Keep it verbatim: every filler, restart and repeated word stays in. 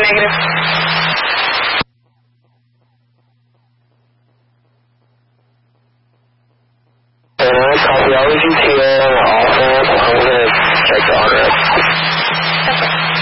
negative. And copy, all of you here, all four, I'm going to check the order.